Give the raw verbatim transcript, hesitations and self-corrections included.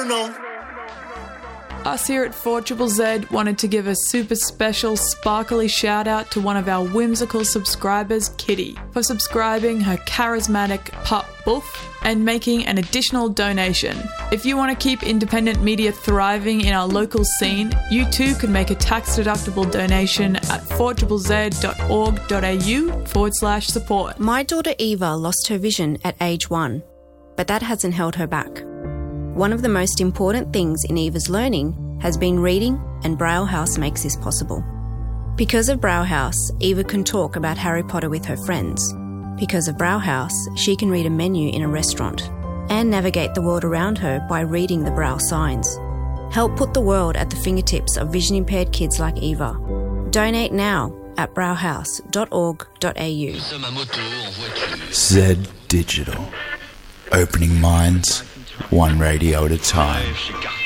Inferno. Us here at four Z Z Z wanted to give a super special, sparkly shout out to one of our whimsical subscribers, Kitty, for subscribing her charismatic pup Boof and making an additional donation. If you want to keep independent media thriving in our local scene, you too can make a tax-deductible donation at four z z z dot org dot a u forward slash support. My daughter Eva lost her vision at age one, but that hasn't held her back. One of the most important things in Eva's learning has been reading, and Braille House makes this possible. Because of Braille House, Eva can talk about Harry Potter with her friends. Because of Braille House, she can read a menu in a restaurant and navigate the world around her by reading the Braille signs. Help put the world at the fingertips of vision-impaired kids like Eva. Donate now at braille house dot org dot a u. Z Digital. Opening minds, one radio at a time.